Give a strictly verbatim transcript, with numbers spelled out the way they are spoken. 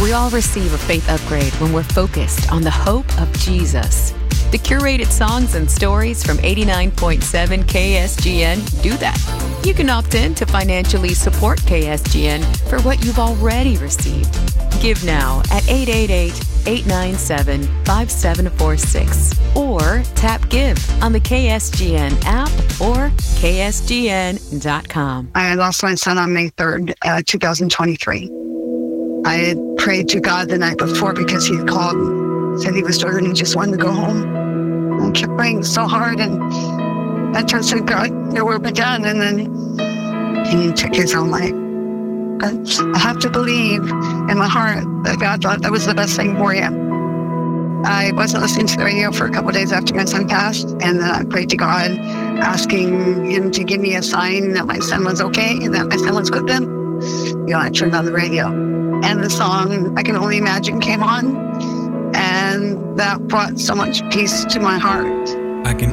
We all receive a faith upgrade when we're focused on the hope of Jesus. The curated songs and stories from eighty-nine point seven K S G N do that. You can opt in to financially support K S G N for what you've already received. Give now at eight eight eight, eight nine seven, five seven four six or tap Give on the K S G N app or K S G N dot com. I lost my son on May third, uh, twenty twenty-three. I had prayed to God the night before because he had called, said he was tired and he just wanted to go home. I kept praying so hard, and I just said, God, your will be done. And then he took his own life. But I have to believe in my heart that God thought that was the best thing for you. I wasn't listening to the radio for a couple of days after my son passed, and then I prayed to God, asking him to give me a sign that my son was okay and that my son was with them. You know, I turned on the radio, and the song I Can Only Imagine came on, and that brought so much peace to my heart. I can